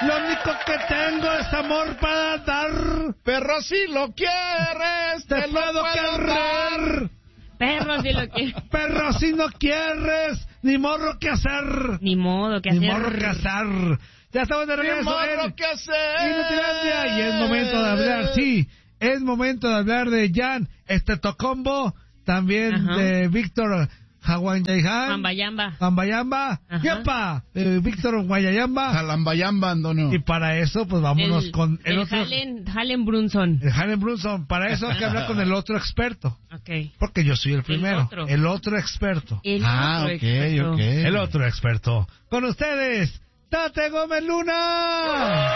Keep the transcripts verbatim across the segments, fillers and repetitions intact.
Lo único que tengo es amor para dar. Perro, si lo quieres, te, te puedo lo querer. Perro, si lo quieres. Perro, si no quieres, ni morro que hacer. Ni modo que ni hacer. Ni morro que hacer. Ya estamos de regreso. Ni morro en que hacer. Inutilandia. Y es momento de hablar, sí, es momento de hablar de Jan Estetocombo, también Ajá. de Víctor Hawaiian, Ambayamba, Ambayamba, Yepa, eh, Víctor Guayayamba, Jalambayamba, Antonio. Y para eso, pues vámonos el, con el, el otro. Halen, Halen Brunson. El Halen Brunson. Para eso hay que hablar con el otro experto. Okay. Porque yo soy el primero. El otro, el otro experto. El ah, otro ok, experto. ok. El otro experto. Con ustedes, Tate Gómez Luna.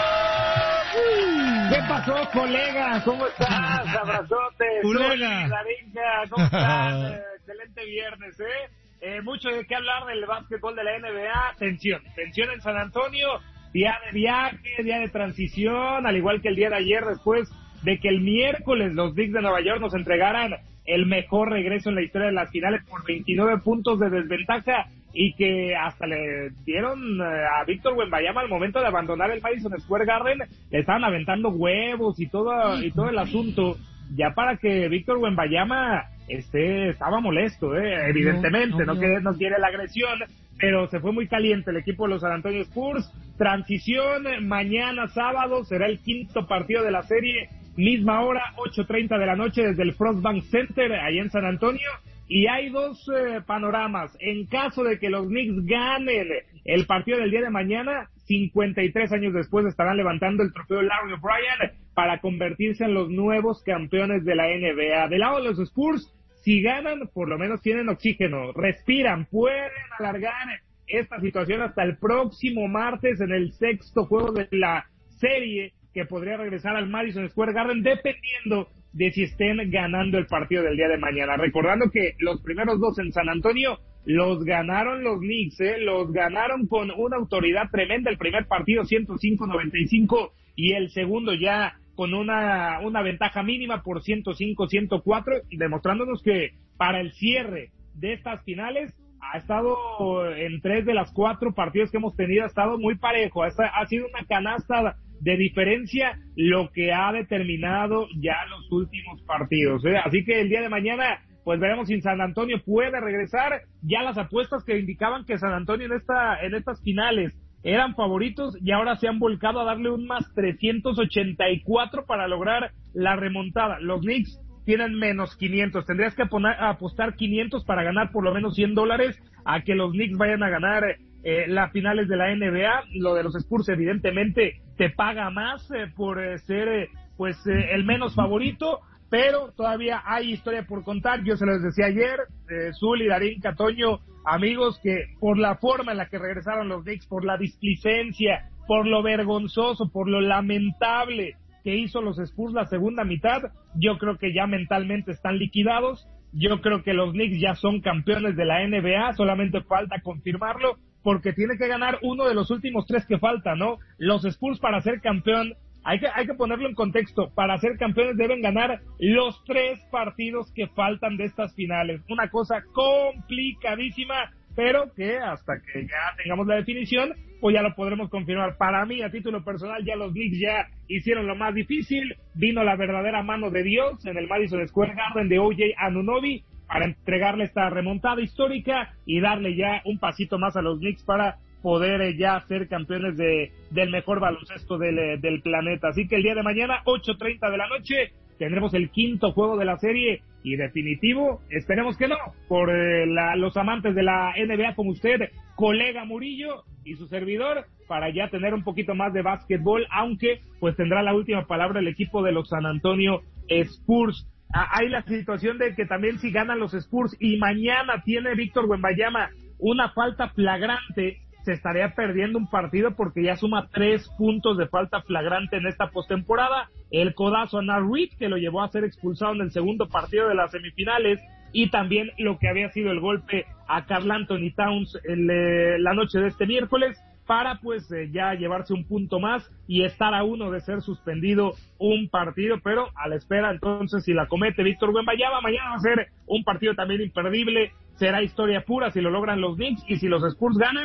¿Qué pasó, colega? ¿Cómo estás? Abrazotes. Colega. ¿Cómo estás? Eh, excelente viernes, ¿eh? ¿eh? Mucho de qué hablar del básquetbol de la N B A. Tensión. Tensión en San Antonio. Día de viaje, día de transición, al igual que el día de ayer, después de que el miércoles los Knicks de Nueva York nos entregaran el mejor regreso en la historia de las finales por veintinueve puntos de desventaja y que hasta le dieron a Víctor Wembanyama al momento de abandonar el Madison Square Garden, le estaban aventando huevos y todo y todo el asunto, ya para que Víctor Wembanyama este, estaba molesto, eh, evidentemente, no, no, que no quiere la agresión, pero se fue muy caliente el equipo de los San Antonio Spurs. Transición, mañana sábado será el quinto partido de la serie, misma hora, ocho treinta de la noche desde el Frostbank Center, ahí en San Antonio. Y hay dos eh, panoramas. En caso de que los Knicks ganen el partido del día de mañana, cincuenta y tres años después estarán levantando el trofeo Larry O'Brien para convertirse en los nuevos campeones de la N B A. Del lado de los Spurs, si ganan, por lo menos tienen oxígeno, respiran, pueden alargar esta situación hasta el próximo martes en el sexto juego de la serie, que podría regresar al Madison Square Garden, dependiendo de si estén ganando el partido del día de mañana. Recordando que los primeros dos en San Antonio los ganaron los Knicks, ¿eh? Los ganaron con una autoridad tremenda. El primer partido ciento cinco a noventa y cinco y el segundo ya con una, una ventaja mínima por ciento cinco a ciento cuatro, demostrándonos que para el cierre de estas finales ha estado en tres de las cuatro partidos que hemos tenido, ha estado muy parejo, ha, ha sido una canasta de diferencia lo que ha determinado ya los últimos partidos, ¿eh? Así que el día de mañana pues veremos si San Antonio puede regresar. Ya las apuestas que indicaban que San Antonio en esta en estas finales eran favoritos y ahora se han volcado a darle un más trescientos ochenta y cuatro para lograr la remontada. Los Knicks tienen menos quinientos, tendrías que poner, apostar quinientos para ganar por lo menos cien dólares a que los Knicks vayan a ganar eh, las finales de la N B A. Lo de los Spurs evidentemente te paga más eh, por eh, ser eh, pues eh, el menos favorito, pero todavía hay historia por contar. Yo se los decía ayer, eh, Zul y Darín Catoño, amigos, que por la forma en la que regresaron los Knicks, por la displicencia, por lo vergonzoso, por lo lamentable que hizo los Spurs la segunda mitad, yo creo que ya mentalmente están liquidados. Yo creo que los Knicks ya son campeones de la N B A, solamente falta confirmarlo, porque tiene que ganar uno de los últimos tres que faltan, ¿no? Los Spurs, para ser campeón, hay que, hay que ponerlo en contexto, para ser campeones deben ganar los tres partidos que faltan de estas finales. Una cosa complicadísima, pero que hasta que ya tengamos la definición, pues ya lo podremos confirmar. Para mí, a título personal, ya los Knicks ya hicieron lo más difícil. Vino la verdadera mano de Dios en el Madison Square Garden de O J Anunoby para entregarle esta remontada histórica y darle ya un pasito más a los Knicks para poder eh, ya ser campeones de del mejor baloncesto del, eh, del planeta. Así que el día de mañana, ocho treinta de la noche, tendremos el quinto juego de la serie y definitivo, esperemos que no, por eh, la, los amantes de la N B A como usted, colega Murillo y su servidor, para ya tener un poquito más de básquetbol, aunque pues tendrá la última palabra el equipo de los San Antonio Spurs. Ah, hay la situación de que también si ganan los Spurs y mañana tiene Víctor Wembanyama una falta flagrante, se estaría perdiendo un partido porque ya suma tres puntos de falta flagrante en esta postemporada. El codazo a Nat Reed, que lo llevó a ser expulsado en el segundo partido de las semifinales, y también lo que había sido el golpe a Karl Anthony Towns el, eh, la noche de este miércoles, para pues eh, ya llevarse un punto más y estar a uno de ser suspendido un partido, pero a la espera entonces si la comete Víctor Wembanyama, mañana va a ser un partido también imperdible, será historia pura si lo logran los Knicks, y si los Spurs ganan,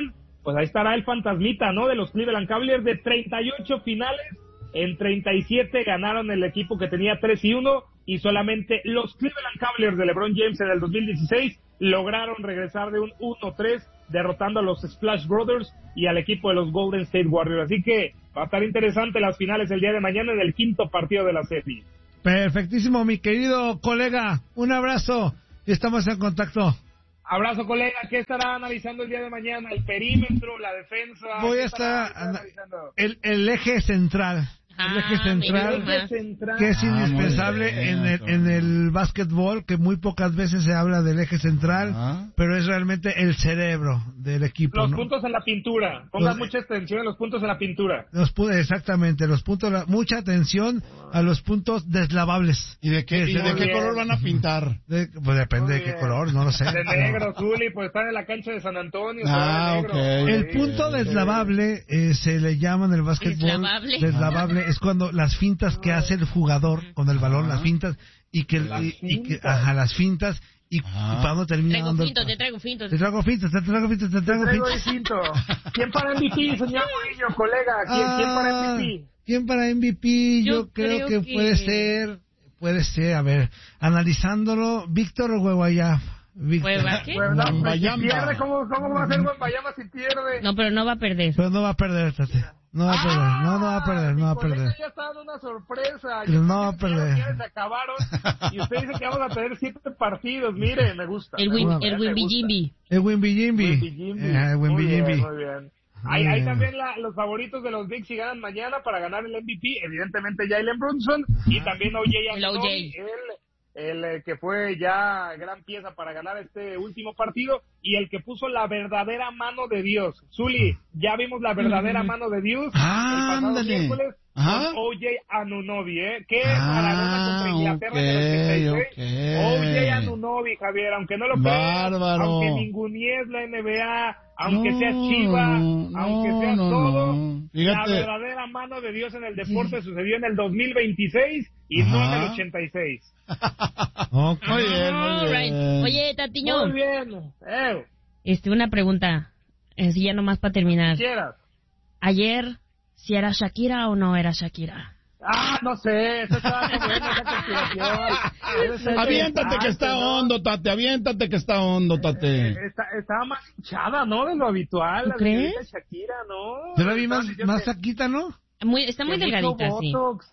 pues ahí estará el fantasmita, ¿no? De los Cleveland Cavaliers, de treinta y ocho finales, en treinta y siete ganaron el equipo que tenía tres y uno, y solamente los Cleveland Cavaliers de LeBron James en el dos mil dieciséis lograron regresar de un uno tres, derrotando a los Splash Brothers y al equipo de los Golden State Warriors. Así que va a estar interesante las finales el día de mañana en el quinto partido de la serie. Perfectísimo, mi querido colega. Un abrazo y estamos en contacto. Abrazo, colega. ¿Qué estará analizando el día de mañana? ¿El perímetro, la defensa? Voy a estar analizando el, el eje central. Ah, el eje central, el eje central, que es Ah, indispensable muy bien, en el, en el básquetbol, que muy pocas veces se habla del eje central, ah. pero es realmente el cerebro del equipo. Los ¿no? puntos en la pintura. Pongan Los- mucha atención en los puntos en la pintura. Los pu- exactamente, los puntos, la- mucha atención a los puntos deslavables. ¿Y de qué, y de Muy qué bien. color van a pintar? De- pues depende Muy de qué bien. color, no lo sé. De negro, Zuli, pues están en la cancha de San Antonio. se Ah, va de negro. ok. El Sí. punto deslavable eh, se le llama en el básquetbol ¿Deslavable? deslavable, es cuando las fintas que hace el jugador con el balón, las fintas y que, Las y, y que fintas. ajá, las fintas y, Ah. y para dónde termina Traigo dando el- fintos, te traigo fintos. te traigo fintas, te traigo fintas, te traigo Traigo fintas. distinto. ¿Quién para M V P, señor Murillo, colega? ¿Quién, ¿quién para Ah, M V P? ¿Quién para M V P? Yo, Yo creo, creo que, que- puede ser, puede ser, a ver, analizándolo, Víctor Huehuayaf. Víctor. ¿Hueva qué? Pues no, pues si Wembayamba. pierde, ¿cómo, ¿cómo va a ser Wembayamba si pierde? No, pero no va a perder. Pero no va a perder, Tate. No va a perder, no, no va a perder, no va a Mi colega perder. ya está dando una sorpresa. Pero Yo no va a pensé que perder. las finales se acabaron y usted dice que vamos a tener siete partidos. Mire, me gusta. El me win, gusta, el me Wimby gusta. Jimby. El Wimby Jimby. Wimby Jimby. Eh, el Wimby Muy bien, Jimby. muy bien. Muy Hay, hay bien. también la, los favoritos de los Knicks si ganan mañana para ganar el M V P, evidentemente Jalen Brunson y también O J El O J. Anunoby, el, el eh, que fue ya gran pieza para ganar este último partido y el que puso la verdadera mano de Dios. Zuli, ya vimos la verdadera mano de Dios Ah, el pasado ándale. miércoles Ajá. con O J Anunoby, ¿eh? Qué Ah, maravilla contra Inglaterra en el ochenta y seis. ok, ok. O J Anunoby, Javier, aunque no lo creas, Bárbaro. aunque ningunees la N B A, aunque No, seas Chiva, no, aunque seas no, todo, no. Fíjate. la verdadera mano de Dios en el deporte sucedió en el dos mil veintiséis y no en el Ajá. ochenta y seis. Ok. Muy bien, muy All right. bien. Oye, Tatiño, Muy bien, eh, este, una pregunta. Así ya nomás para terminar. quieras. Ayer, ¿si era Shakira o no era Shakira? Ah, no sé, eso está muy bueno, esa conspiración. Debe ser Aviéntate que está interesante, ¿no? hondo, Tate. Aviéntate que está hondo, Tate. Está, estaba más hinchada, ¿no? De lo habitual. ¿Tú la crees? señorita Shakira, ¿no? Yo la vi más, Estaban diciendo más que- saquita, ¿no? Muy, está muy que mucho delgadita, sí. botox.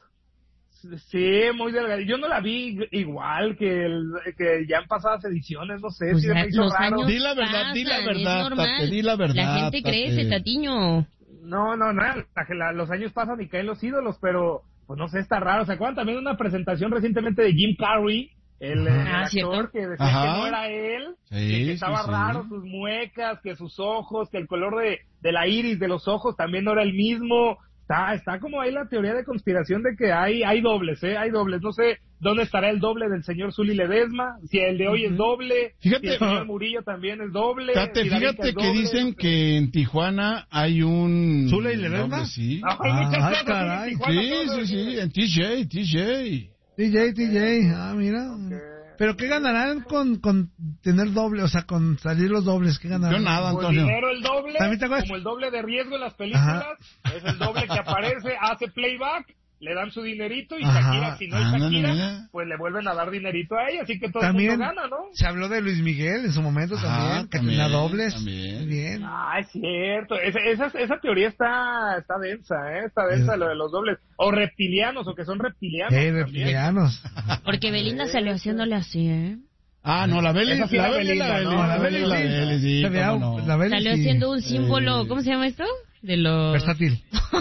Sí, muy delgadita. Yo no la vi igual que el, que ya en pasadas ediciones, no sé, Pues si se ya me hizo los raro. años Di la verdad, di la pasan, verdad, es normal. Tate, di la verdad, La gente Tate. crece, Tatiño. No, no, no, la- la- los años pasan y caen los ídolos, pero pues no sé, está raro. ¿Se acuerdan también de una presentación recientemente de Jim Carrey? El, Ajá. el Ah, actor ¿cierto? que decía Ajá. que no era él, Sí, que estaba sí, sí. raro sus muecas, que sus ojos, que el color de, de la iris de los ojos también no era el mismo. Está, está como ahí la teoría de conspiración de que hay, hay dobles, ¿eh? Hay dobles. No sé dónde estará el doble del señor Zuli Ledesma, si el de hoy es doble, Fíjate. si el señor Murillo también es doble. Tate, si Darinka fíjate es que doble, dicen no sé. que en Tijuana hay un... ¿Zula y Ledesma? doble, Sí. Ay, Ah, muchas gracias, caray. en Tijuana, Sí, todos sí, los- sí, en T J, T J. T J, T J, ah, mira. ¿Pero qué ganarán con, con tener doble, o sea, con salir los dobles? ¿Qué ganarán? Yo nada, Pues Antonio. dinero el doble, ¿También te acuerdas? como el doble de riesgo en las películas, Ajá. es el doble que aparece, hace playback, le dan su dinerito y Ajá. Shakira, si no es Ándale, Shakira, mira. pues le vuelven a dar dinerito a ella, así que todo También el mundo gana, ¿no? se habló de Luis Miguel en su momento Ajá, también, que también, tenía dobles. también. Muy bien. Ah, es cierto, esa, esa, esa teoría está, está densa, ¿eh? Está densa Sí. lo de los dobles, o reptilianos, o que son reptilianos. Eh, también. reptilianos. Porque Belinda salió haciéndole así, ¿eh? Ah, no, la Beli, Esa sí la era Beli, Belinda, la Beli, ¿no? la Beli, la sí. Beli, sí, Se veía- cómo no. la Beli Salió sí. siendo un símbolo, Eh. ¿cómo se llama esto? De los... Versátil.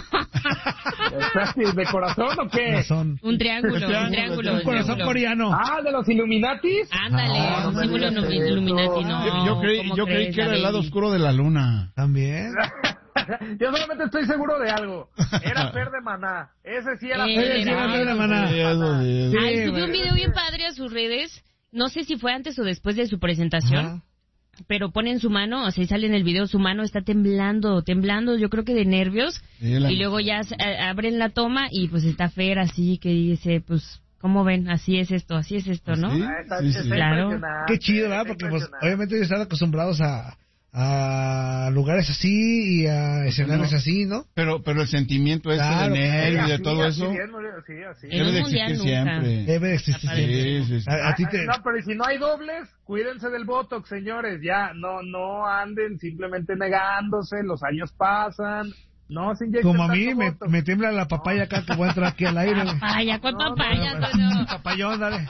¿De corazón o qué? Corazón. Un triángulo, El triángulo, un triángulo. el Un corazón triángulo. coreano. Ah, de los Illuminatis. Ándale, Ah, un no símbolo me digas ilumi- eso. Illuminati, no. Yo, yo creí, ¿cómo yo creí crees, que era el lado Abeli? oscuro de la luna. También. Yo solamente estoy seguro de algo. Era Fer de Maná. Ese sí era Eh, Fer Ese sí era era Fer de Maná. Sí, eso sí, eso. Ay, Sí, subí güey. un video bien padre a sus redes. No sé si fue antes o después de su presentación. Ajá. Pero ponen su mano, o sea, sale en el video, su mano está temblando, temblando, yo creo que de nervios. Sí, la- Y luego ya se- a- abren la toma y pues está Fer así que dice, pues, ¿cómo ven? Así es esto, así es esto, ¿no? ¿Sí? Ah, está- Sí, está sí. Claro. impresionante, Qué chido, ¿verdad? está Porque pues impresionante. obviamente ellos están acostumbrados a, a lugares así y a escenarios No. así, ¿no? Pero, pero el sentimiento este Claro, de nervio y de Así, todo así eso bien, sí, así. En debe un de mundial existir nunca. siempre. Debe de existir Aparece. siempre. Sí, sí, sí. A, a ti te... No, pero y si no hay dobles, cuídense del Botox, señores. Ya, no, no anden simplemente negándose. Los años pasan. No se inyecten Como a mí, tanto me, Botox. me tiembla la papaya acá que voy a entrar aquí al aire. güey. Papaya, ¿cuál No, no, papaya, no, Toño? Papayón, dale.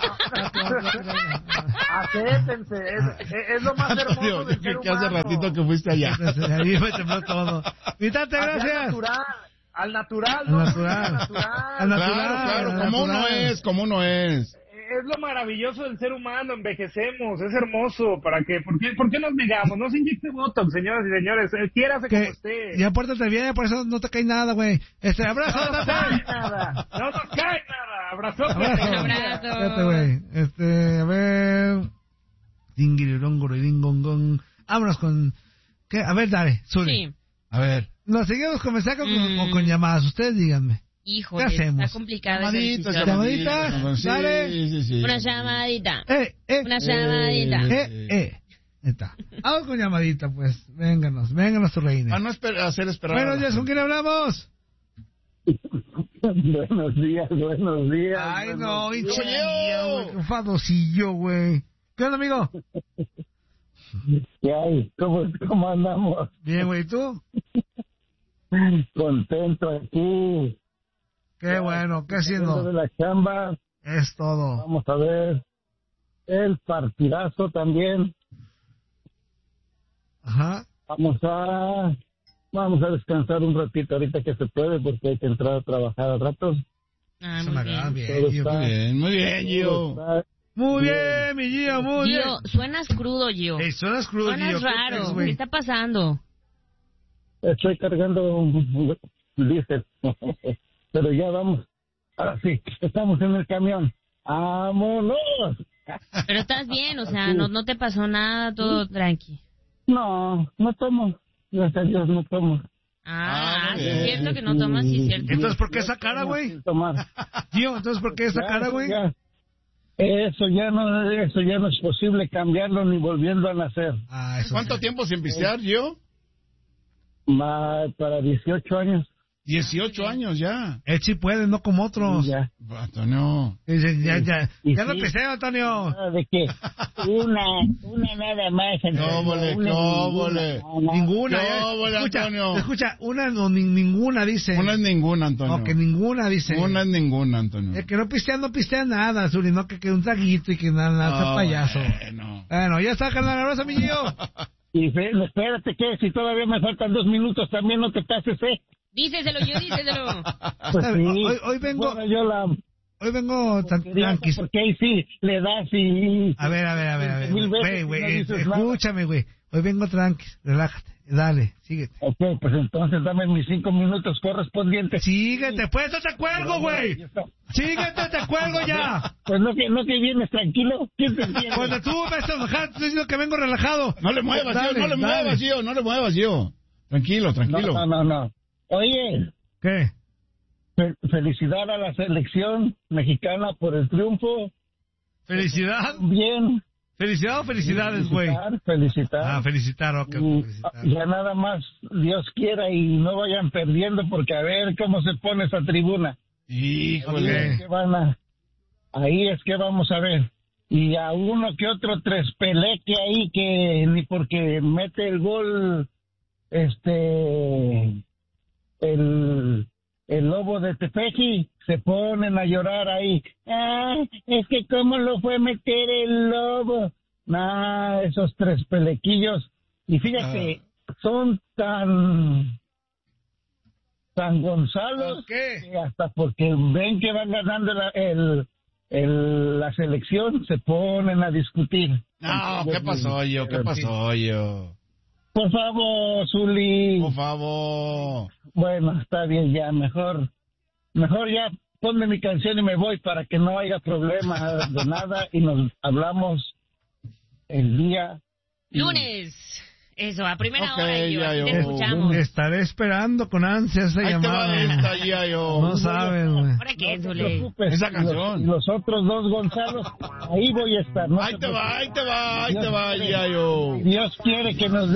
Acéptense, es, es, es lo más hermoso Antonio, del que, ser que hace humano. ratito que fuiste allá. Entonces, ahí me tembló todo. Mitate, Hacia gracias. Al natural, al natural, Al ¿no? natural. Al natural. Al natural. Claro, claro, al como uno natural. es, como uno es. Es lo maravilloso del ser humano, envejecemos, es hermoso. ¿Para qué? ¿Por qué, por qué nos negamos? No se inyecte Botox, señoras y señores. Eh, Quiérase como Que, esté. y apórtate bien, por eso no te cae nada, güey. Este, abrazo, No nos cae Tate. nada. No nos cae nada. Abrazo. Abrazo. Abrazo. Fíjate, güey. Este, a ver. Dingirirongororingongong. Vámonos con. ¿Qué? A ver, dale, Zuli. Sí. A ver. ¿Nos seguimos con mensajes o con- Mm. o con llamadas? Ustedes díganme. Híjole, ¿Qué hacemos? está complicado esa Llamaditas, decisión. Llamadita, sí, dale. Sí, sí, sí. Una llamadita. Eh, eh. Una llamadita. Eh, eh. Ahí está. Vamos con llamadita, pues. Vénganos, vénganos tu reina. A no esper- hacer esperar. Buenos días, ¿con quién hablamos? Buenos días, buenos días. Ay, buenos no, días. hincha guía, güey, qué fadosillo, güey. ¿Qué onda, amigo? ¿Qué hay? ¿Cómo, cómo andamos? Bien, güey, ¿y tú? Contento aquí. Qué bueno, ¿qué Saliendo de haciendo? la chamba, Es todo. vamos a ver el partidazo también. Ajá. Vamos a vamos a descansar un ratito ahorita que se puede porque hay que entrar a trabajar al rato. Ah, Se muy me agrada bien. bien, Todo Gio. está- Muy bien, muy bien, Gio. Está- Muy bien, mi Gio, muy bien. Gio, suenas crudo, Gio. Ey, suenas crudo, Suenas Gio. ¿Qué raro. traes, ¿Qué güey? está pasando? Estoy cargando un diésel. Pero ya vamos. Ahora sí, estamos en el camión. ¡Vámonos! Pero estás bien, o sea, Sí. no, no te pasó nada, todo tranqui. No, no tomo. Gracias a Dios no tomo. Ah, Ah, sí muy es bien. cierto que no tomas, sí es cierto. Entonces, ¿por qué esa cara, güey? Sin tomar. Gio, entonces, ¿por qué esa Ya, cara, güey? ya. Eso ya no, eso ya no es posible cambiarlo ni volviendo a nacer. Ah, eso ¿Cuánto sí. tiempo sin pistear, Gio? Ma- para dieciocho años. dieciocho años ya. Él sí puede, no como otros. Ya. Antonio. Dice, ya, ya, Y ya no sí. piseo, Antonio. Nada de que una, una nada más. Cómole, Una cómole. ninguna. No, no. Ninguna, No, ya. vale, Escucha, Antonio. escucha, una no, ni- ninguna, dice. Una es ninguna, Antonio. No, que ninguna, dice. Una es ninguna, Antonio. El que no pistea, no pistea nada, Zuli, no que, que un traguito y que nada, nada, sea No, payaso. bueno. Bueno, ya está, carnal, abrazo, mi Gio. Y fe- espérate que si todavía me faltan dos minutos también no te pases, ¿eh? Díceselo, yo, díseselo. Pues Está sí. bien, hoy- hoy vengo- Bueno, yo la... Hoy vengo tan tranquilo. Porque ahí sí le das y... A ver, a ver, a ver, a ver. Mil veces Güey, y no güey, dices nada. escúchame, güey. Hoy vengo tranqui, relájate, dale, síguete. Ok, pues entonces dame mis cinco minutos correspondientes. Síguete, pues, no te cuelgo, güey. Ya está. Síguete, te cuelgo ya. Pues no que, no que vienes tranquilo. ¿Quién te entiende? Cuando tú me estás enojado, te estoy diciendo que vengo relajado. No le muevas, Dale, Gio, no le dale. muevas, Gio, no le muevas, Gio. Tranquilo, No, tranquilo. no, no, no. Oye, ¿Qué? fe- felicidad a la selección mexicana por el triunfo. ¿Felicidad? Bien. ¿Felicidad o felicidades, güey? Felicitar, felicitar. Ah, felicitar, ok, Y, felicitar. ya nada más, Dios quiera y no vayan perdiendo porque a ver cómo se pone esa tribuna. Ahí Híjole. es que van a, ahí es que vamos a ver. Y a uno que otro trespeleque ahí que ni porque mete el gol, este, el, el lobo de Tepeji, se ponen a llorar ahí. Ah, es que cómo lo fue meter el lobo. Nah, esos tres pelequillos. Y fíjate, son tan, tan Gonzalos ¿Por qué? que hasta porque ven que van ganando la, el, el, la selección, se ponen a discutir. No, ¿qué pasó, Gio? ¿Qué pasó, Gio? Por favor, Zuli. Por favor. Bueno, está bien ya, mejor, mejor ya ponme mi canción y me voy para que no haya problema de nada y nos hablamos el día. Lunes. Eso, a primera Ok, hora, Gio, ya, aquí yo. te escuchamos. Estaré esperando con ansia esa Ahí te llamada. va esta, Gio. No sabes, güey. ¿Ahora qué, No te Zule? preocupes, Esa y los- canción. Y los, otros dos Gonzalos, ahí voy a estar. No Ahí te va, preocupes. ahí te va, ahí te va, Dios quiere- Gio. Dios quiere que nos